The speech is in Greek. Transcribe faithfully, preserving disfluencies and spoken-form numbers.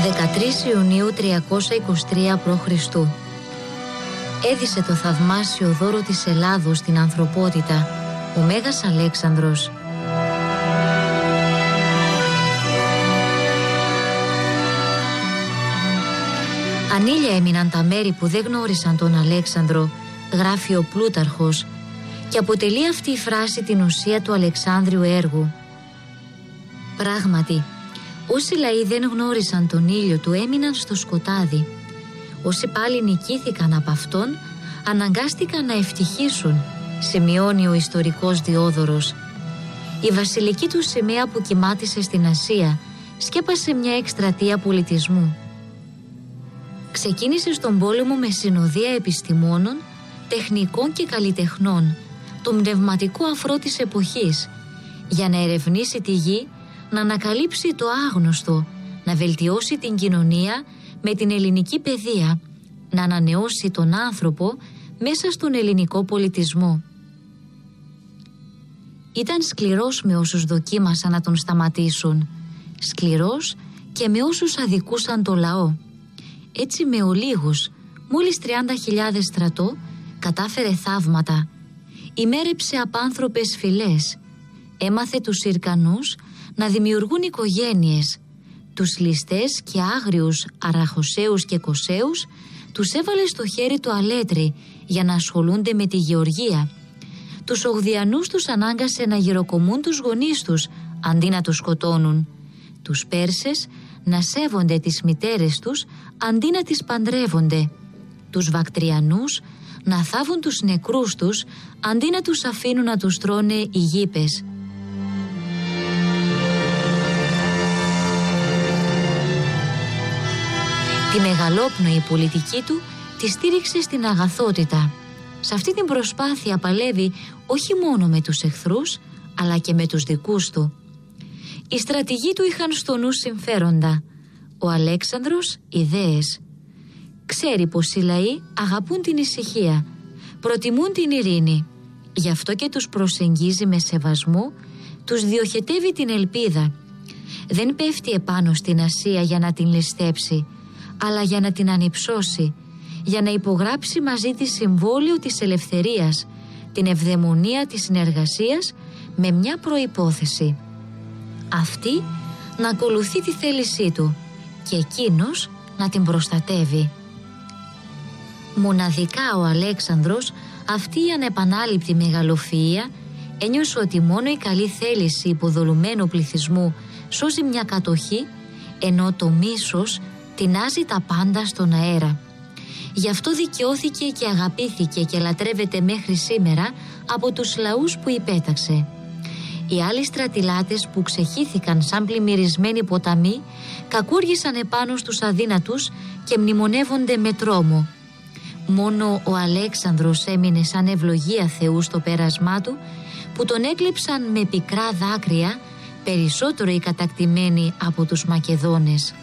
δεκατρείς Ιουνίου τριακόσια είκοσι τρία π.Χ. έδισε το θαυμάσιο δώρο της Ελλάδος στην ανθρωπότητα, ο Μέγας Αλέξανδρος. Ανήλια έμειναν τα μέρη που δεν γνώρισαν τον Αλέξανδρο, γράφει ο Πλούταρχος, και αποτελεί αυτή η φράση την ουσία του Αλεξάνδριου έργου. Πράγματι, όσοι λαοί δεν γνώρισαν τον ήλιο του έμειναν στο σκοτάδι. Όσοι πάλι νικήθηκαν από αυτόν, αναγκάστηκαν να ευτυχήσουν, σημειώνει ο ιστορικός Διόδωρος. Η βασιλική του σημαία που κυμάτισε στην Ασία σκέπασε μια εκστρατεία πολιτισμού. Ξεκίνησε στον πόλεμο με συνοδεία επιστημόνων, τεχνικών και καλλιτεχνών, το πνευματικό αφρό της εποχής, για να ερευνήσει τη γη, να ανακαλύψει το άγνωστο, να βελτιώσει την κοινωνία με την ελληνική παιδεία, να ανανεώσει τον άνθρωπο μέσα στον ελληνικό πολιτισμό. Ήταν σκληρός με όσους δοκίμασαν να τον σταματήσουν, σκληρός και με όσους αδικούσαν το λαό. Έτσι με ολίγους, μόλις τριάντα χιλιάδες στρατό, κατάφερε θαύματα. Ημέρεψε απάνθρωπες φυλές, έμαθε τους Ηρκανούς να δημιουργούν οικογένειες, τους ληστές και άγριους Αραχοσαίους και Κοσαίους τους έβαλε στο χέρι το αλέτρι για να ασχολούνται με τη γεωργία. Τους Ογδιανούς τους ανάγκασε να γυροκομούν τους γονείς τους αντί να τους σκοτώνουν. Τους Πέρσες να σέβονται τις μητέρες τους αντί να τις παντρεύονται. Τους Βακτριανούς να θάβουν τους νεκρούς τους αντί να τους αφήνουν να τους τρώνε οι γήπες. Τη μεγαλόπνοη πολιτική του τη στήριξε στην αγαθότητα. Σε αυτή την προσπάθεια παλεύει όχι μόνο με τους εχθρούς, αλλά και με τους δικούς του. Οι στρατηγοί του είχαν στο νου συμφέροντα, ο Αλέξανδρος ιδέες. Ξέρει πως οι λαοί αγαπούν την ησυχία, προτιμούν την ειρήνη. Γι' αυτό και τους προσεγγίζει με σεβασμό, τους διοχετεύει την ελπίδα. Δεν πέφτει επάνω στην Ασία για να την ληστέψει, αλλά για να την ανυψώσει, για να υπογράψει μαζί της συμβόλαιο της ελευθερίας, την ευδαιμονία της συνεργασίας, με μια προϋπόθεση. Αυτή να ακολουθεί τη θέλησή του και εκείνος να την προστατεύει. Μοναδικά ο Αλέξανδρος, αυτή η ανεπανάληπτη μεγαλοφυΐα, ένιωσε ότι μόνο η καλή θέληση υποδουλωμένου πληθυσμού σώζει μια κατοχή, ενώ το μίσος τεινάζει τα πάντα στον αέρα. Γι' αυτό δικαιώθηκε και αγαπήθηκε και λατρεύεται μέχρι σήμερα από τους λαούς που υπέταξε. Οι άλλοι στρατιλάτες που ξεχύθηκαν σαν πλημμυρισμένοι ποταμοί κακούργησαν επάνω στους αδύνατους και μνημονεύονται με τρόμο. Μόνο ο Αλέξανδρος έμεινε σαν ευλογία Θεού στο πέρασμά του, που τον έκλεψαν με πικρά δάκρυα, περισσότερο οι κατακτημένοι από τους Μακεδόνες.